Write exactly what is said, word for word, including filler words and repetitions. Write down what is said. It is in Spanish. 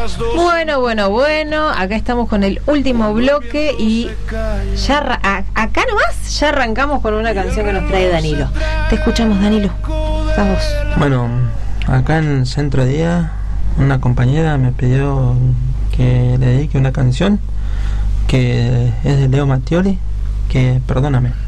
Bueno, bueno, bueno, acá estamos con el último bloque y ya arra- a- acá nomás ya arrancamos con una canción que nos trae Danilo. Te escuchamos, Danilo. Estás vos. Bueno, acá en Centro Día una compañera me pidió que le dedique una canción que es de Leo Mattioli, que Perdóname.